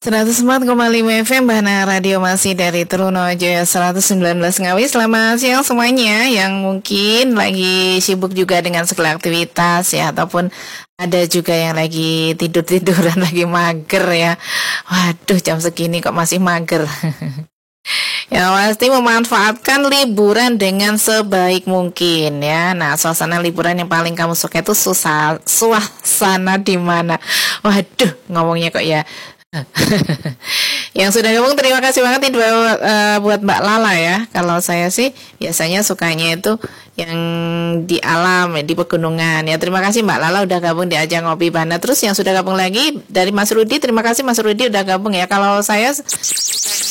104,5 FM Bahana Radio masih dari Trunojoyo 119 Ngawi. Selamat siang semuanya yang mungkin lagi sibuk juga dengan segala aktivitas ya, ataupun ada juga yang lagi tidur-tiduran, lagi mager ya. Waduh, jam segini kok masih mager. Ya pasti memanfaatkan liburan dengan sebaik mungkin ya. Nah, suasana liburan yang paling kamu suka itu suasana di mana? Waduh, ngomongnya kok ya. Yang sudah gabung terima kasih banget buat Mbak Lala ya. Kalau saya sih biasanya sukanya itu yang di alam, di pegunungan ya. Terima kasih Mbak Lala udah gabung di Ajang Ngopi Bahana. Terus yang sudah gabung lagi dari Mas Rudi, terima kasih Mas Rudi udah gabung ya. Kalau saya